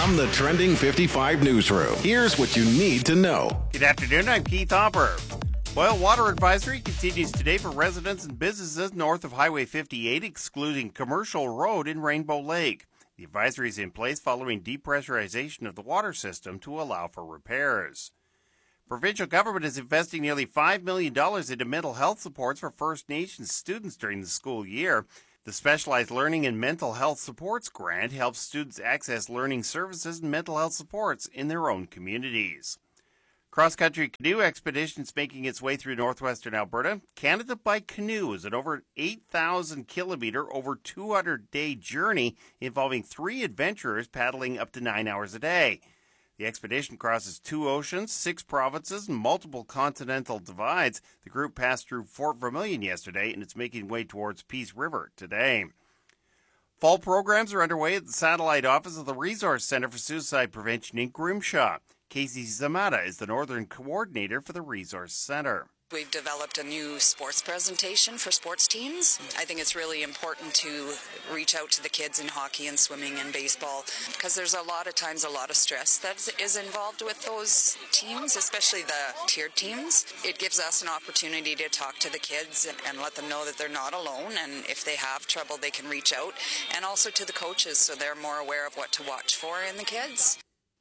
From the Trending 55 newsroom, here's what you need to know. Good afternoon, I'm Keith Hopper. Boil water advisory continues today for residents and businesses north of Highway 58, excluding Commercial Road in Rainbow Lake. The advisory is in place following depressurization of the water system to allow for repairs. Provincial government is investing nearly $5 million into mental health supports for First Nations students during the school year. The Specialized Learning and Mental Health Supports Grant helps students access learning services and mental health supports in their own communities. Cross-country canoe expeditions making its way through northwestern Alberta. Canada by Canoe is an over 8,000-kilometer, over 200-day journey involving 3 adventurers paddling up to 9 hours a day. The expedition crosses 2 oceans, 6 provinces, and multiple continental divides. The group passed through Fort Vermilion yesterday, and it's making way towards Peace River today. Fall programs are underway at the satellite office of the Resource Centre for Suicide Prevention in Grimshaw. Casey Zamata is the Northern Coordinator for the Resource Centre. We've developed a new sports presentation for sports teams. I think it's really important to reach out to the kids in hockey and swimming and baseball because there's a lot of times a lot of stress that is involved with those teams, especially the tiered teams. It gives us an opportunity to talk to the kids and let them know that they're not alone, and if they have trouble they can reach out, and also to the coaches so they're more aware of what to watch for in the kids.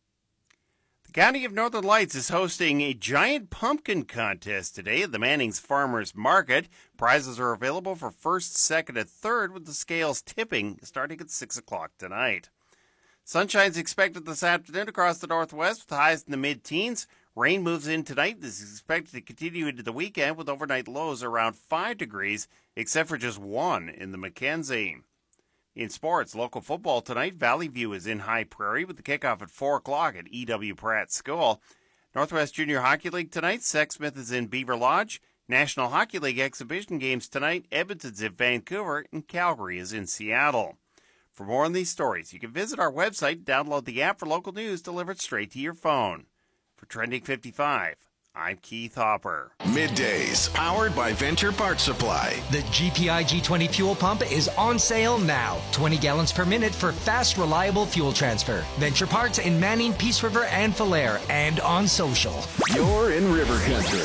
The County of Northern Lights is hosting a giant pumpkin contest today at the Mannings Farmers Market. Prizes are available for first, second, and third, with the scales tipping starting at 6 o'clock tonight. Sunshine's expected this afternoon across the northwest with highs in the mid-teens. Rain moves in tonight. This is expected to continue into the weekend with overnight lows around 5 degrees, except for just 1 in the Mackenzie. In sports, local football tonight, Valley View is in High Prairie with the kickoff at 4 o'clock at E.W. Pratt School. Northwest Junior Hockey League tonight, Sexsmith is in Beaver Lodge. National Hockey League exhibition games tonight, Edmonton's in Vancouver and Calgary is in Seattle. For more on these stories, you can visit our website, download the app for local news delivered straight to your phone. For Trending 55, I'm Keith Hopper. Middays, powered by Venture Parts Supply. The GPI G20 fuel pump is on sale now. 20 gallons per minute for fast, reliable fuel transfer. Venture Parts in Manning, Peace River, and Falher, and on social. You're in River Country.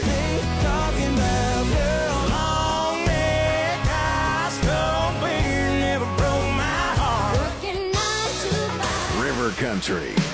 River Country.